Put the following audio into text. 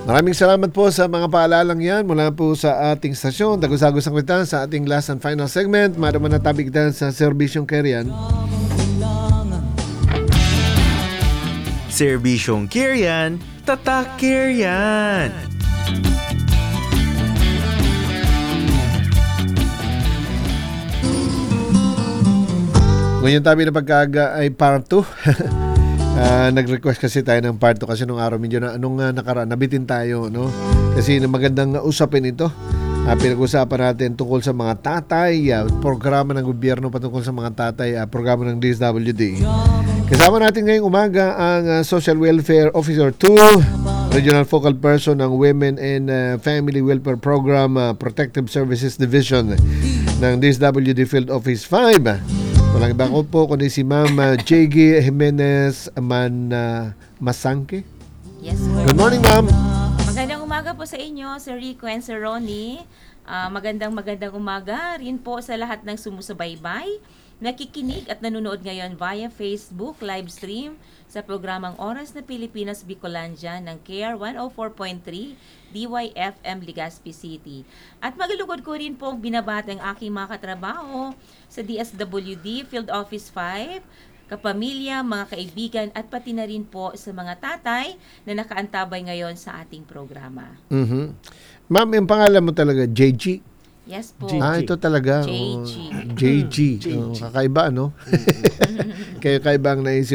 Maraming salamat po sa mga paalalang yan mula po sa ating stasyon. Dagos-agos ang kwitan sa ating last and final segment. Maraman na tabigtan sa Servisyong Kerian. Servisyong Kerian, tatak Kerian. Ngayon tabi na pagkaaga ay part 2. Nag-request kasi tayo ng part 2 kasi nung araw medyo nakaraan nabitin tayo, no? Kasi magandang usapin ito. Pinag-usapan natin tungkol sa mga tatay, programa ng gobyerno patungkol sa mga tatay, programa ng DSWD. Kasama natin ngayong umaga ang Social Welfare Officer 2, Regional Focal Person ng Women and Family Welfare Program, Protective Services Division ng DSWD Field Office 5. Walang iba ko po kundi si Ma'am J.G. Jimenez Masangke. Yes, Good morning, Ma'am. Magandang umaga po sa inyo, Sir Rico and Sir Ronnie. Magandang umaga rin po sa lahat ng sumusubaybay, nakikinig at nanonood ngayon via Facebook live stream sa programang Oras na Pilipinas Bicolandia ng CARE 104.3 DYFM Legazpi City. At magalugod ko rin po binabati ang aking mga katrabaho sa DSWD Field Office 5, kapamilya, mga kaibigan at pati na rin po sa mga tatay na nakaantabay ngayon sa ating programa. Mm-hmm. Ma'am, yung pangalan mo talaga, JG? Yes po. Ito talaga. JG. JG. Kakaiba, no? Kaya kaibang naisip.